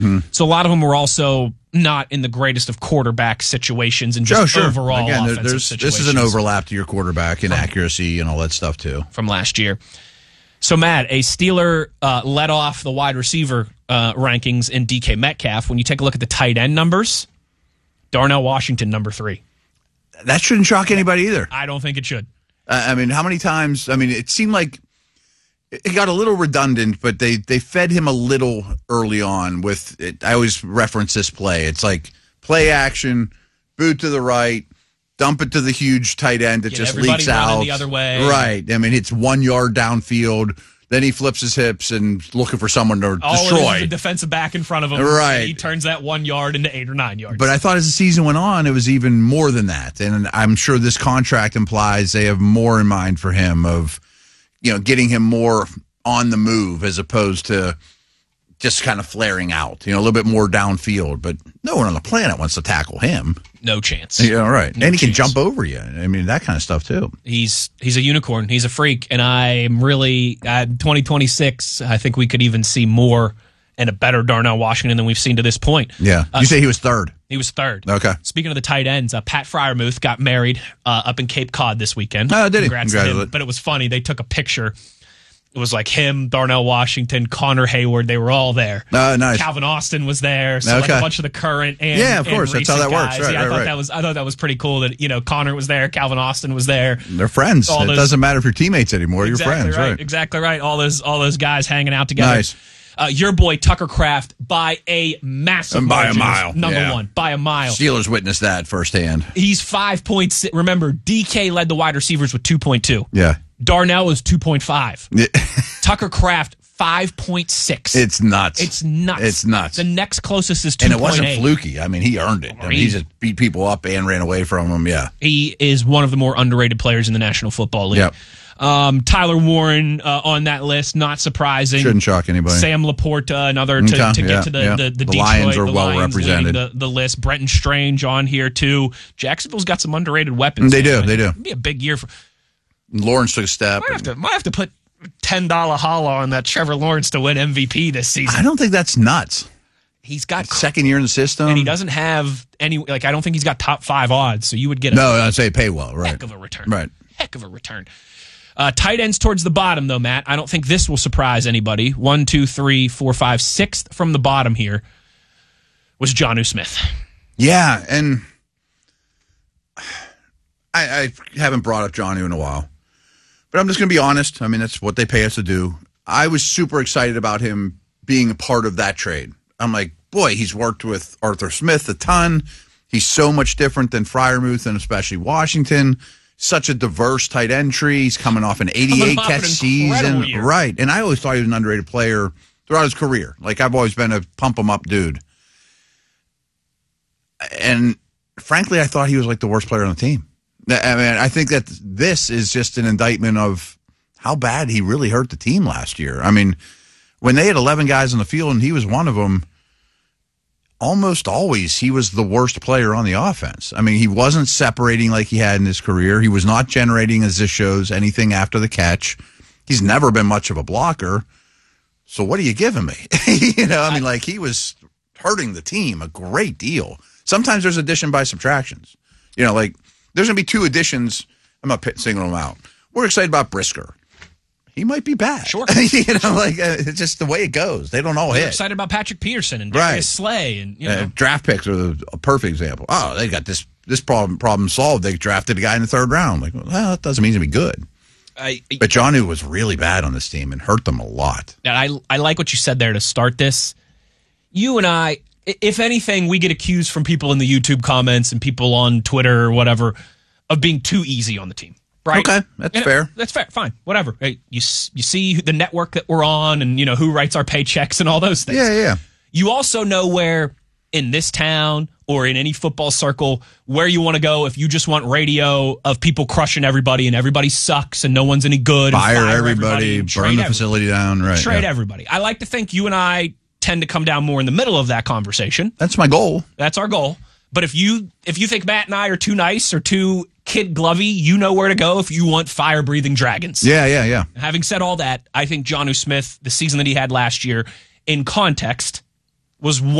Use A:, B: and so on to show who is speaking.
A: So a lot of them were also not in the greatest of quarterback situations and just overall offensive situations.
B: This is an overlap to your quarterback in accuracy and all that stuff, too.
A: From last year. So, Matt, a Steeler led off the wide receiver rankings in DK Metcalf. When you take a look at the tight end numbers, Darnell Washington, number 3.
B: That shouldn't shock anybody either.
A: I don't think it should.
B: I mean, how many times? I mean, it seemed like it got a little redundant, but they fed him a little early on with it. I always reference this play. It's like play action, boot to the right, dump it to the huge tight end that just leaks out.
A: The other way.
B: Right. I mean, it's 1 yard downfield. Then he flips his hips and looking for someone to destroy.
A: The defensive back in front of him.
B: Right.
A: And he turns that 1 yard into 8 or 9 yards.
B: But I thought as the season went on, it was even more than that. And I'm sure this contract implies they have more in mind for him of, getting him more on the move as opposed to just kind of flaring out, a little bit more downfield. But no one on the planet wants to tackle him.
A: No chance.
B: Yeah, right.
A: No
B: and he
A: chance.
B: can jump over you. I mean, that kind of stuff, too.
A: He's a unicorn. He's a freak. And I'm really, 2026, I think we could even see more and a better Darnell Washington than we've seen to this point.
B: Yeah. You say he was third?
A: He was third.
B: Okay.
A: Speaking of the tight ends, Pat Freiermuth got married up in Cape Cod this weekend.
B: Oh, did he?
A: Congrats to him. But it was funny. They took a picture. It was like him, Darnell Washington, Connor Hayward. They were all there.
B: Nice.
A: Calvin Austin was there. So like a bunch of the current and
B: of course. That's how that works.
A: Right,
B: right.
A: I thought that was pretty cool that Connor was there, Calvin Austin was there.
B: They're friends. It doesn't matter if you're teammates anymore. You're friends, right?
A: Exactly right. All those guys hanging out together.
B: Nice.
A: Your boy Tucker Kraft by a massive margin.
B: By a mile.
A: Number one. By a mile.
B: Steelers witnessed that firsthand.
A: He's 5.6. Remember, DK led the wide receivers with 2.2.
B: Yeah.
A: Darnell is 2.5. Tucker Kraft, 5.6.
B: It's nuts.
A: It's nuts. The next closest is 2.8.
B: And it wasn't fluky. I mean, he earned it. I mean, he just beat people up and ran away from them. Yeah.
A: He is one of the more underrated players in the National Football League.
B: Yep.
A: Tyler Warren on that list, not surprising.
B: Shouldn't shock anybody.
A: Sam Laporta, another to get to the Detroit.
B: Lions are well represented.
A: The list. Brenton Strange on here too. Jacksonville's got some underrated weapons.
B: They do.
A: It'd be a big year for.
B: Lawrence took a step.
A: Might have to put $10 holla on that Trevor Lawrence to win MVP this season.
B: I don't think that's nuts.
A: He's got
B: second year in the system,
A: and he doesn't have any. I don't think he's got top 5 odds. So you would get
B: I'd say pay well, right?
A: Heck of a return,
B: right?
A: Heck of a return. Tight ends towards the bottom, though, Matt. I don't think this will surprise anybody. 1, 2, 3, 4, 5, 6th from the bottom here was Jonnu Smith.
B: Yeah, and I haven't brought up Jonnu in a while. But I'm just going to be honest. I mean, that's what they pay us to do. I was super excited about him being a part of that trade. I'm like, boy, he's worked with Arthur Smith a ton. He's so much different than Freiermuth and especially Washington. Such a diverse tight end tree. He's coming off an 88-catch season.
A: Year.
B: Right. And I always thought he was an underrated player throughout his career. Like, I've always been a pump-him-up dude. And frankly, I thought he was like the worst player on the team. I mean, I think that this is just an indictment of how bad he really hurt the team last year. I mean, when they had 11 guys on the field and he was one of them, almost always he was the worst player on the offense. I mean, he wasn't separating like he had in his career. He was not generating, as this shows, anything after the catch. He's never been much of a blocker. So what are you giving me? I mean, like, he was hurting the team a great deal. Sometimes there's addition by subtractions. Like, there's going to be 2 additions. I'm not singling them out. We're excited about Brisker. He might be bad.
A: Sure.
B: It's just the way it goes. They don't all hit.
A: We're excited about Patrick Peterson and Darius Slay. And,
B: draft picks are a perfect example. Oh, they got this problem solved. They drafted a guy in the 3rd round. Like, well, that doesn't mean he's going to be good. But Jonnu was really bad on this team and hurt them a lot.
A: And I like what you said there to start this. You and I, if anything, we get accused from people in the YouTube comments and people on Twitter or whatever of being too easy on the team. Right?
B: Okay, that's fair.
A: That's fair. Fine, whatever. Hey, you see the network that we're on and, who writes our paychecks and all those things.
B: Yeah.
A: You also know where in this town or in any football circle where you want to go if you just want radio of people crushing everybody and everybody sucks and no one's any good.
B: Fire everybody, burn the facility down. Right.
A: Trade everybody. I like to think you and I tend to come down more in the middle of that conversation.
B: That's my goal.
A: That's our goal. But if you think Matt and I are too nice or too Kid Glovey, you know where to go if you want fire-breathing dragons.
B: Yeah.
A: Having said all that, I think Jonnu Smith, the season that he had last year, in context, was